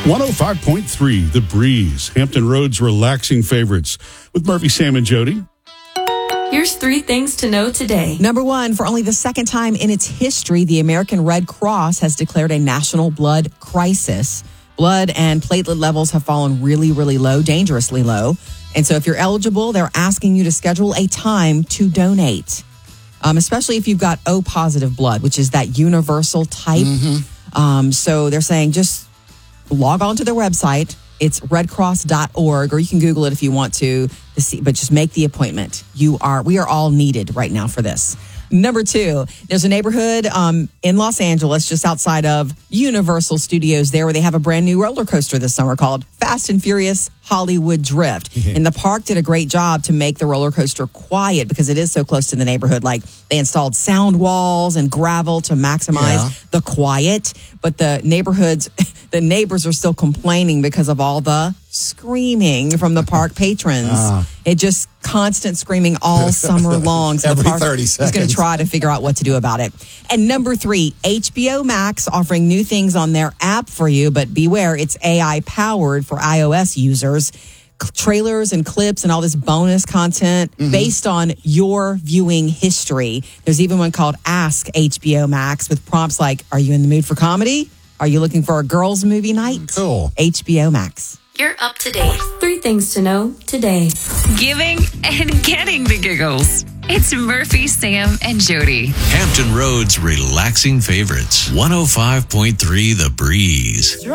105.3 The Breeze, Hampton Roads relaxing favorites with Murphy, Sam, and Jody. Here's 3 things to know today. Number 1, for only the second time in its history, the American Red Cross has declared a national blood crisis. Blood and platelet levels have fallen really, really low, dangerously low. And so if you're eligible, they're asking you to schedule a time to donate, especially if you've got O positive blood, which is that universal type. So they're saying just log on to their website. It's redcross.org, or you can Google it if you want to see, but just make the appointment. We are all needed right now for this. Number 2, there's a neighborhood in Los Angeles, just outside of Universal Studios there, where they have a brand new roller coaster this summer called Fast and Furious Hollywood Drift. And the park did a great job to make the roller coaster quiet because it is so close to the neighborhood. Like, they installed sound walls and gravel to maximize the quiet. But the neighbors are still complaining because of all the screaming from the park patrons. It just constant screaming all summer long. So Every the park 30 is going seconds. to try to figure out what to do about it. And number 3, HBO Max offering new things on their app for you, but beware, it's AI powered for iOS users. Trailers and clips and all this bonus content based on your viewing history. There's even one called Ask HBO Max with prompts like, are you in the mood for comedy? Are you looking for a girls' movie night? Cool. HBO Max. You're up to date. 3 things to know today. Giving and getting the giggles. It's Murphy, Sam, and Jody. Hampton Roads relaxing favorites. 105.3 The Breeze.